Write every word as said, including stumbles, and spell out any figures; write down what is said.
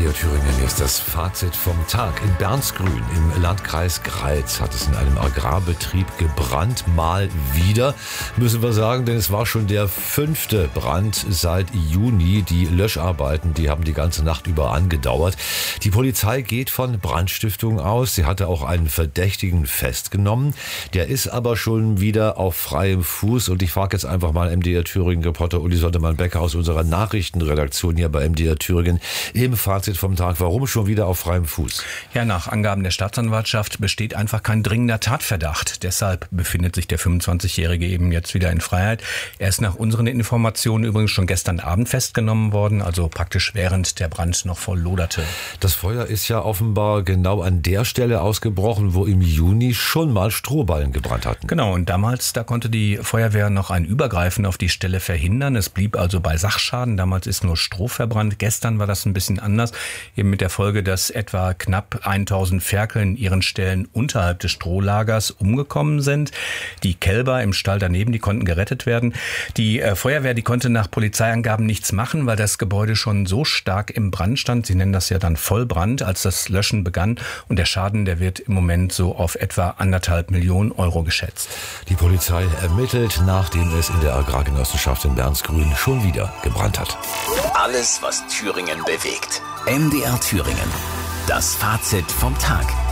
D R Thüringen ist das Fazit vom Tag. In Bernsgrün im Landkreis Greiz hat es in einem Agrarbetrieb gebrannt, mal wieder, müssen wir sagen, denn es war schon der fünfte Brand seit Juni. Die Löscharbeiten, die haben die ganze Nacht über angedauert. Die Polizei geht von Brandstiftung aus. Sie hatte auch einen Verdächtigen festgenommen. Der ist aber schon wieder auf freiem Fuß und ich frage jetzt einfach mal M D R Thüringen-Reporter Uli Sondermann-Becker aus unserer Nachrichtenredaktion hier bei M D R Thüringen im Fazit vom Tag. Warum schon wieder auf freiem Fuß? Ja, nach Angaben der Staatsanwaltschaft besteht einfach kein dringender Tatverdacht. Deshalb befindet sich der fünfundzwanzigjährige eben jetzt wieder in Freiheit. Er ist nach unseren Informationen übrigens schon gestern Abend festgenommen worden, also praktisch während der Brand noch voll loderte. Das Feuer ist ja offenbar genau an der Stelle ausgebrochen, wo im Juni schon mal Strohballen gebrannt hatten. Genau, und damals, da konnte die Feuerwehr noch ein Übergreifen auf die Stelle verhindern. Es blieb also bei Sachschaden. Damals ist nur Stroh verbrannt. Gestern war das ein bisschen anders, eben mit der Folge, dass etwa knapp tausend Ferkel in ihren Ställen unterhalb des Strohlagers umgekommen sind. Die Kälber im Stall daneben, die konnten gerettet werden. Die äh, Feuerwehr, die konnte nach Polizeiangaben nichts machen, weil das Gebäude schon so stark im Brand stand. Sie nennen das ja dann Vollbrand, als das Löschen begann. Und der Schaden, der wird im Moment so auf etwa anderthalb Millionen Euro geschätzt. Die Polizei ermittelt, nachdem es in der Agrargenossenschaft in Bernsgrün schon wieder gebrannt hat. Alles, was Thüringen bewegt. M D R Thüringen. Das Fazit vom Tag.